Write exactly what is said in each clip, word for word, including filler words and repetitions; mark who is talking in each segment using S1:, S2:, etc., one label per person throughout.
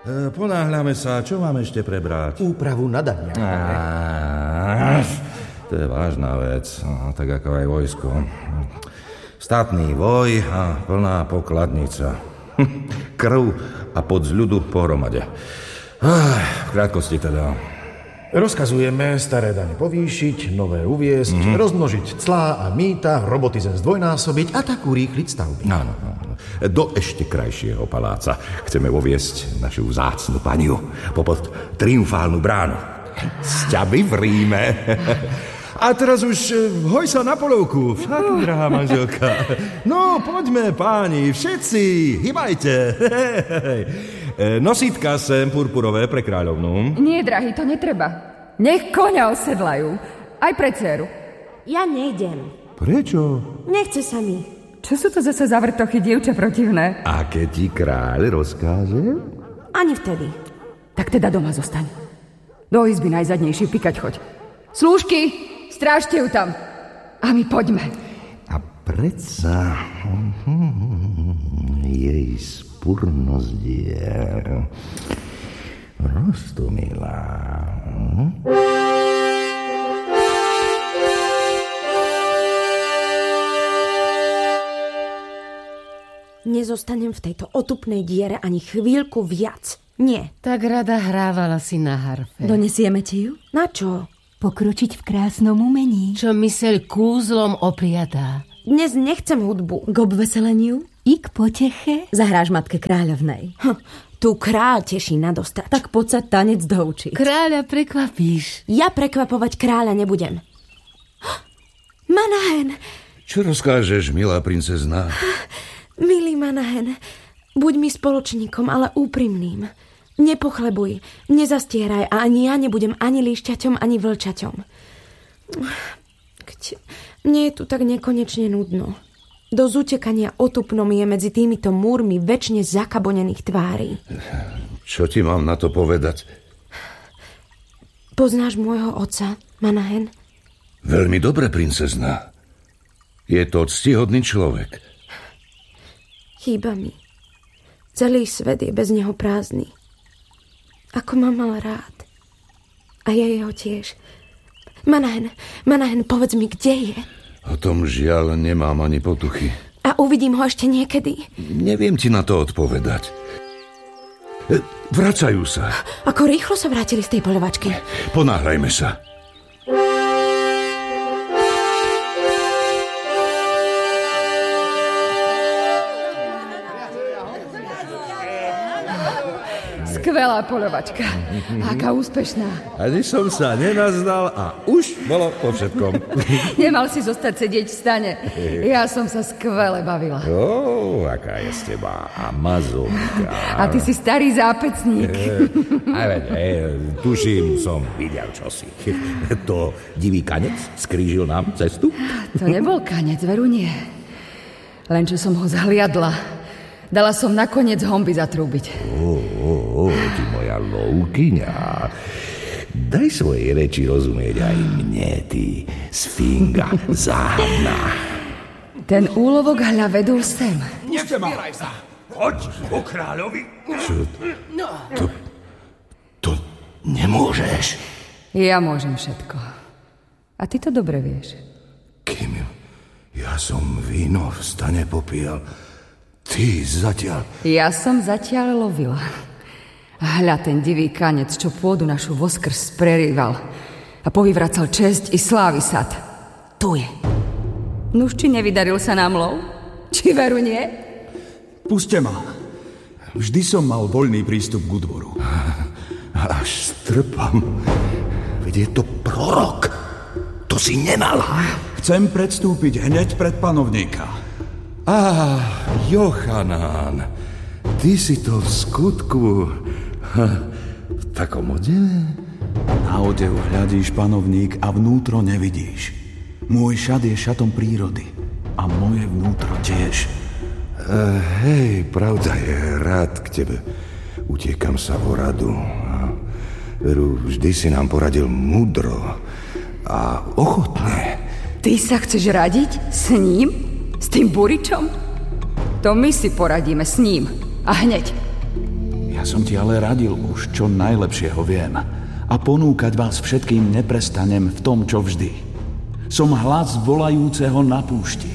S1: E, ponáhľame sa, čo máme ešte prebrať?
S2: Úpravu nadania.
S1: Á, to je vážna vec, no, tak ako aj vojsko. Štátny voj a plná pokladnica. Krv a pod z ľudu pohromade. V krátkosti teda.
S2: Rozkazujeme staré dane povýšiť, nové uviesť, mm-hmm. rozmnožiť clá a mýta, roboty zem zdvojnásobiť a tak urýchliť stavby.
S1: Áno, áno. Do ešte krajšieho paláca chceme uviesť našu vzácnu paniu popod triumfálnu bránu. Sťaby v Ríme. A teraz už hoj sa na polovku, však, drahá manželka. No, poďme, páni, všetci, hýbajte. Nosítka sem purpurové pre kráľovnú.
S3: Nie, drahý, to netreba. Nech koňa osedlajú. Aj pre dceru.
S4: Ja nejdem.
S1: Prečo?
S4: Nechce sa mi.
S3: Čo sú to zase za vrtochy, dievče protivné?
S1: A keď ti kráľ rozkáže?
S4: Ani vtedy.
S3: Tak teda doma zostaň. Do izby najzadnejšie pikať choď. Slúžky, strážte ju tam. A my poďme.
S1: A predsa jej spurnosť je roztomilá.
S4: Nezostanem v tejto otupnej diere ani chvíľku viac. Nie.
S5: Tak rada hrávala si na harfe.
S6: Donesieme ti ju?
S4: Na čo?
S6: Pokročiť v krásnom umení.
S5: Čo myseľ kúzlom opriatá.
S4: Dnes nechcem hudbu.
S6: K obveseleniu? I k poteche? Zahráš matke kráľovnej.
S4: Hm, tu kráľ teší na dostač.
S6: Tak poď sa tanec doučiť.
S5: Kráľa prekvapíš.
S4: Ja prekvapovať kráľa nebudem. Manahen!
S1: Čo rozkážeš, milá princezna?
S4: Milý Manahen, buď mi spoločníkom, ale úprimným. Nepochlebuj, nezastieraj a ani ja nebudem ani líšťaťom, ani vlčaťom. Mne je tu tak nekonečne nudno. Do zutekania otupnom je medzi týmito múrmi večne zakabonených tvári.
S1: Čo ti mám na to povedať?
S4: Poznáš môjho otca, Manahen?
S1: Veľmi dobre, princezna. Je to ctihodný človek.
S4: Chýba mi. Celý svet je bez neho prázdny. Ako ma mal rád. A ja jeho tiež. Manahen, Manahen, povedz mi, kde je?
S1: O tom žiaľ nemám ani potuchy.
S4: A uvidím ho ešte niekedy?
S1: Neviem ti na to odpovedať. Vracajú sa.
S4: Ako rýchlo sa vrátili z tej poľovačky?
S1: Ponáhľajme sa.
S3: Skvelá poľovačka. Aká úspešná.
S1: Ani som sa nenazdal a už bolo po všetkom.
S3: Nemal si zostať sedieť v stane. Ja som sa skvele bavila.
S1: Ó, aká je z teba amazonka.
S3: A ty si starý zápecník.
S1: Aj veď, tuším, som videl čosi. To divý kanec skrížil nám cestu?
S3: To nebol kanec, veru nie. Len čo som ho zhliadla, dala som nakoniec homby zatrúbiť.
S1: Ó, ó, ó, ty moja loukyňa. Daj svojej reči rozumieť aj mne, ty sfinga záhadná.
S3: Ten úlovok hľa vedul sem.
S7: Nevzpieraj sa. Choď ku kráľovi.
S1: Čo? To, to nemôžeš.
S3: Ja môžem všetko. A ty to dobre vieš.
S1: Kým ja som víno v stane popíjal, ty zatiaľ...
S3: Ja som zatiaľ lovila. Hľa ten divý kanec, čo pôdu našu voskrz prerýval a povyvracal česť i slávy sad. Tu je. Nuž, či nevydaril sa nám lov? Či veru nie?
S7: Puste ma. Vždy som mal voľný prístup k dvoru.
S1: Až strpam. Veď je to prorok. To si nemala.
S7: Chcem predstúpiť hneď pred panovníka.
S1: Á, Jochanán, ty si to v skutku v takom odeve?
S7: Na odev hľadíš, panovník, a vnútro nevidíš. Môj šat je šatom prírody a moje vnútro tiež.
S1: Uh, hej, pravda je, rád k tebe. Utiekam sa o radu. Veru, vždy si nám poradil múdro a ochotne.
S3: Ty sa chceš radiť s ním? S tým buričom? To my si poradíme s ním. A hneď.
S7: Ja som ti ale radil už, čo najlepšieho viem. A ponúkať vás všetkým neprestanem v tom, čo vždy. Som hlas volajúceho na púšti.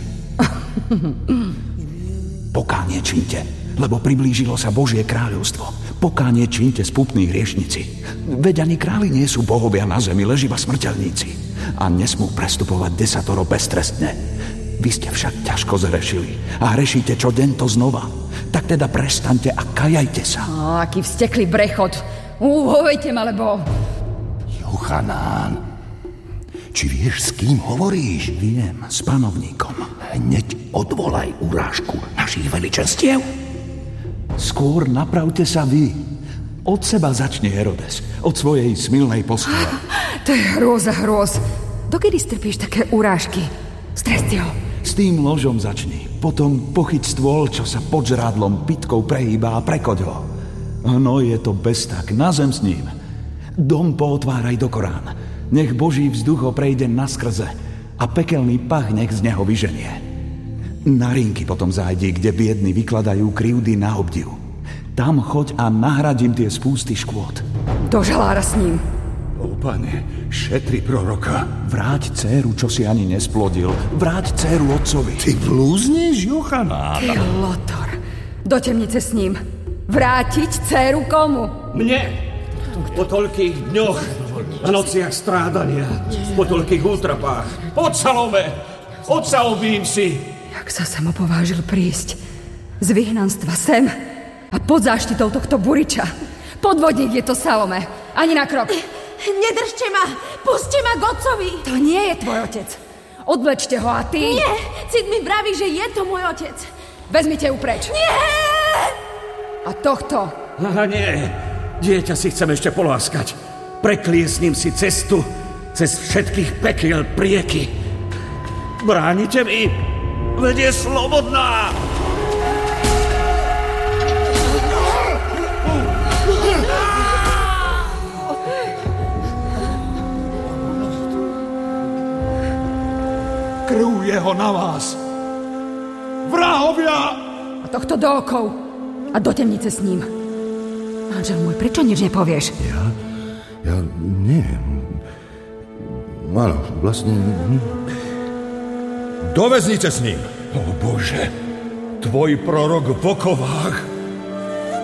S7: Pokánie činte, lebo priblížilo sa Božie kráľovstvo. Pokánie činte, spupní hriešnici. Veď ani králi nie sú bohovia na zemi, lež iba smrteľníci. A nesmú prestupovať desatoro beztrestne. Vy ste však ťažko zhrešili a hrešíte čo deň to znova. Tak teda prestaňte a kajajte sa.
S3: Ó, aký vsteklý brechod. Uhovejte ma, lebo...
S1: Jochanán, či vieš, s kým hovoríš?
S7: Viem, s panovníkom.
S1: Hneď odvolaj urážku našich veličenstiev.
S7: Skôr napravte sa vy. Od seba začne Herodes. Od svojej smilnej postele.
S3: To je hrôza hrôz. Dokedy strpíš také urážky? Stresti ho.
S7: S tým ložom začni. Potom pochyť stôl, čo sa pod žrádlom pitkou prehýba a prekoď ho. No je to beztak. Na zem s ním. Dom pootváraj do Korán. Nech Boží vzduch ho prejde naskrze a pekelný pach nech z neho vyženie. Na rynky potom zájdi, kde biedni vykladajú krivdy na obdiv. Tam choď a nahradím tie spústy škôd.
S3: Do žalára s ním.
S1: O pane, šetri proroka.
S7: Vráť dcéru, čo si ani nesplodil. Vráť dcéru otcovi.
S1: Ty blúzniš, Jochanán?
S3: Ty Lotor. Do temnice s ním. Vrátiť dcéru komu?
S8: Mne. Po toľkých dňoch a nociach strádania. Po toľkých útrapách. Poď, Salome. Odsalobím si.
S3: Jak sa sem opovážil prísť. Z vyhnanstva sem. A pod záštitou tohto buriča. Podvodník je to, Salome. Ani na krok.
S4: Nedržte ma! Puste ma k otcovi!
S3: To nie je tvoj otec. Odvlečte ho a ty...
S4: Nie! Cit mi vraví, že je to môj otec.
S3: Vezmite ju preč.
S4: Nie!
S3: A tohto...
S8: Aha, nie. Dieťa si chcem ešte poláskať. Prekliesním si cestu cez všetkých pekiel prieky. Bránite mi? Veď je slobodná!
S7: Krv jeho na vás! Vrahovia!
S3: A tohto do okov. A do temnice s ním. Manžel môj, prečo nič nepovieš?
S1: Ja? Ja nie. Áno, vlastne... Do väznice s ním. O Bože, tvoj prorok v okovách